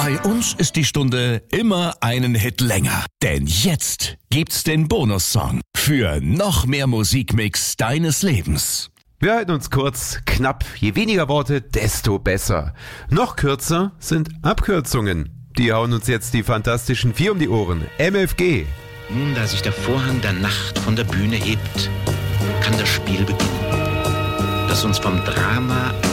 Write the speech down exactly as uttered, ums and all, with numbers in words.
Bei uns ist die Stunde immer einen Hit länger. Denn jetzt gibt's den Bonussong für noch mehr Musikmix deines Lebens. Wir halten uns kurz, knapp. Je weniger Worte, desto besser. Noch kürzer sind Abkürzungen. Die hauen uns jetzt die fantastischen vier um die Ohren. M F G. Nun, da sich der Vorhang der Nacht von der Bühne hebt, kann das Spiel beginnen, das uns vom Drama